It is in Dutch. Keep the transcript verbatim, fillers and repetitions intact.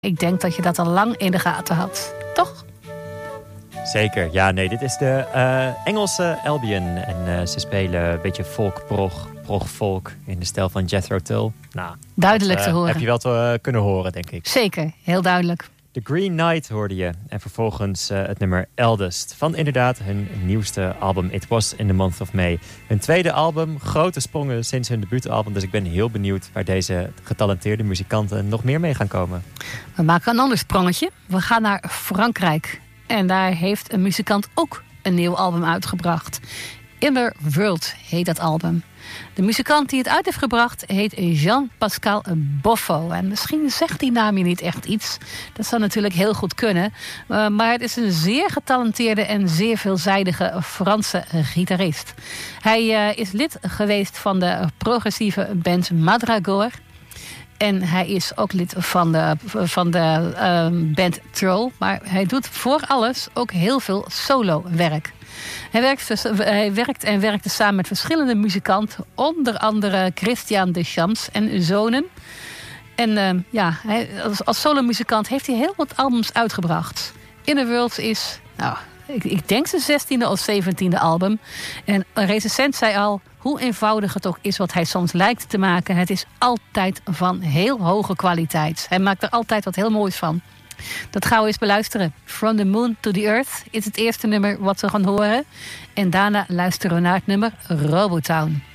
Ik denk dat je dat al lang in de gaten had, toch? Zeker, ja, nee, dit is de uh, Engelse Albion. En uh, ze spelen een beetje folk, prog, prog, folk in de stijl van Jethro Tull. Nou, duidelijk dat, uh, te horen. Heb je wel te, uh, kunnen horen, denk ik. Zeker, heel duidelijk. The Green Knight hoorde je. En vervolgens uh, het nummer Eldest. Van inderdaad hun nieuwste album It Was in the Month of May. Hun tweede album, grote sprongen sinds hun debuutalbum. Dus ik ben heel benieuwd waar deze getalenteerde muzikanten nog meer mee gaan komen. We maken een ander sprongetje. We gaan naar Frankrijk. En daar heeft een muzikant ook een nieuw album uitgebracht. Inner World heet dat album. De muzikant die het uit heeft gebracht heet Jean-Pascal Boffo. En misschien zegt die naam je niet echt iets. Dat zou natuurlijk heel goed kunnen. Uh, maar het is een zeer getalenteerde en zeer veelzijdige Franse gitarist. Hij uh, is lid geweest van de progressieve band Madragor. En hij is ook lid van de, van de uh, band Troll. Maar hij doet voor alles ook heel veel solo-werk. Hij werkt, hij werkt en werkte samen met verschillende muzikanten. Onder andere Christian Deschamps en zonen. En uh, ja, hij, als, als solomuzikant heeft hij heel wat albums uitgebracht. Inner World is, nou, ik, ik denk zijn zestiende of zeventiende album. En een recensent zei al, hoe eenvoudig het ook is wat hij soms lijkt te maken. Het is altijd van heel hoge kwaliteit. Hij maakt er altijd wat heel moois van. Dat gaan we eens beluisteren. From the Moon to the Earth is het eerste nummer wat we gaan horen. En daarna luisteren we naar het nummer Robotown.